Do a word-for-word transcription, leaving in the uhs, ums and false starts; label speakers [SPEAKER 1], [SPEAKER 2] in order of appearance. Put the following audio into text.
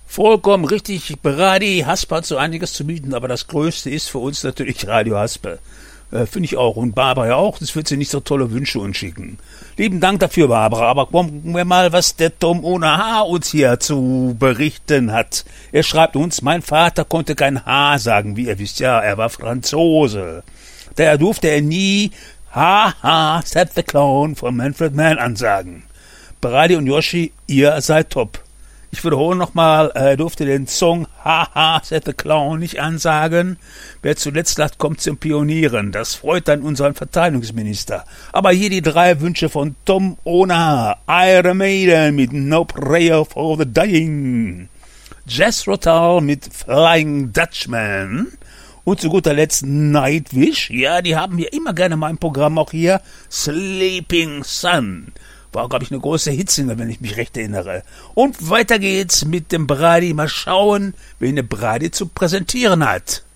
[SPEAKER 1] Vollkommen richtig, Brady. Haspe hat so einiges zu bieten, aber das Größte ist für uns natürlich Radio Haspe. Äh, Finde ich auch. Und Barbara ja auch. Das wird sie nicht so tolle Wünsche uns schicken. Lieben Dank dafür, Barbara. Aber gucken wir mal, was der Tom ohne Haar uns hier zu berichten hat. Er schreibt uns, mein Vater konnte kein H sagen, wie ihr wisst ja, er war Franzose. Daher durfte er nie Ha ha, said the clown von Manfred Mann ansagen. Brady und Yoshi, ihr seid top. Ich wiederhole nochmal, er durfte den Song Ha ha, said the clown nicht ansagen. Wer zuletzt lacht, kommt zum Pionieren. Das freut dann unseren Verteidigungsminister. Aber hier die drei Wünsche von Tom ohne Haar. Iron Maiden mit No Prayer for the Dying. Jethro Tull mit Flying Dutchman. Und zu guter Letzt Nightwish. Ja, die haben wir immer gerne mal im Programm auch hier. Sleeping Sun. War, glaube ich, eine große Hitsingle, wenn ich mich recht erinnere. Und weiter geht's mit dem Brady. Mal schauen, wen der Brady zu präsentieren hat.